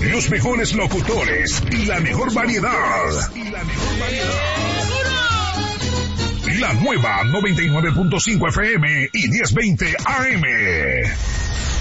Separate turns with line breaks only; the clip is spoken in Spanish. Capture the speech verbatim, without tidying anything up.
Los mejores locutores y la mejor variedad. Y la mejor variedad. La nueva noventa y nueve punto cinco F M y diez veinte A M.